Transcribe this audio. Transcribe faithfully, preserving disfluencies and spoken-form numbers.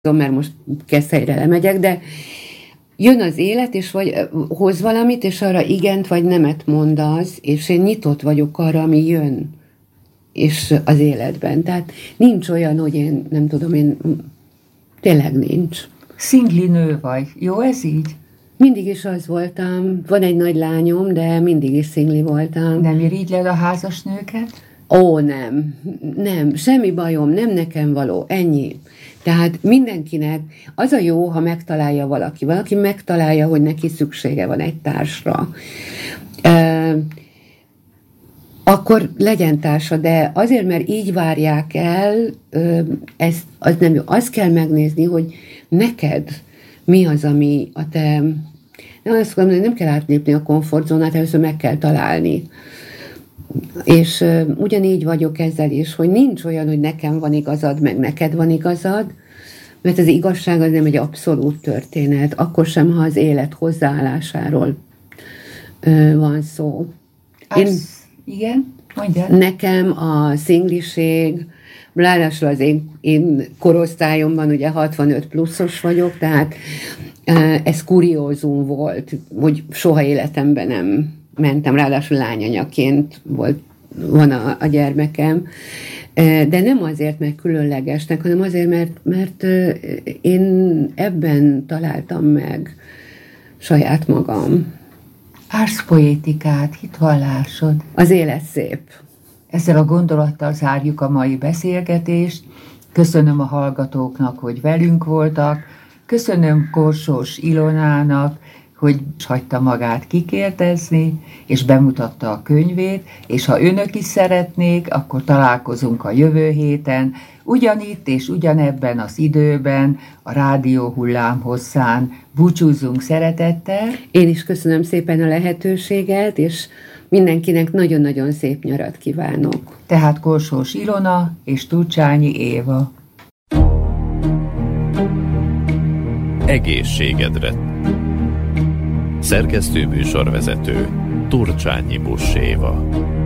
mert most Keszthelyre lemegyek, de jön az élet, és vagy hoz valamit, és arra igent vagy nemet mondasz, és én nyitott vagyok arra, ami jön, és az életben. Tehát nincs olyan, hogy én nem tudom, én tényleg nincs. Szingli nő vagy. Jó ez így? Mindig is az voltam. Van egy nagy lányom, de mindig is szingli voltam. Nem irigyled a házas nőket? Ó, nem. Nem. Semmi bajom. Nem nekem való. Ennyi. Tehát mindenkinek az a jó, ha megtalálja valaki. Valaki megtalálja, hogy neki szüksége van egy társra. E, akkor legyen társa, de azért, mert így várják el, ezt, az nem jó. Azt kell megnézni, hogy neked mi az, ami a te... Nem azt mondom, hogy nem kell átlépni a komfortzónát, először meg kell találni. És uh, ugyanígy vagyok ezzel is, hogy nincs olyan, hogy nekem van igazad, meg neked van igazad, mert az igazság az nem egy abszolút történet, akkor sem, ha az élet hozzáállásáról uh, van szó. Én, az, igen, mondjál. Nekem a szingliség, ráadásul az én, én korosztályomban ugye hatvanöt pluszos vagyok, tehát uh, ez kuriózum volt, hogy soha életemben nem mentem, ráadásul lányanyaként volt, van a, a gyermekem, de nem azért, mert különlegesnek, hanem azért, mert, mert én ebben találtam meg saját magam. Árszpoétikát, hitvallásod. Az élet szép. Ezzel a gondolattal zárjuk a mai beszélgetést. Köszönöm a hallgatóknak, hogy velünk voltak. Köszönöm Korsós Ilonának, hogy hagyta magát kikérdezni, és bemutatta a könyvét, és ha önök is szeretnék, akkor találkozunk a jövő héten, ugyanitt és ugyanebben az időben, a rádió hullámhosszán. Búcsúzzunk szeretettel. Én is köszönöm szépen a lehetőséget, és mindenkinek nagyon-nagyon szép nyarat kívánok. Tehát Korsós Ilona és Turcsányi Éva. Egészségedre. Szerkesztő műsorvezető Turcsányi Buss Éva.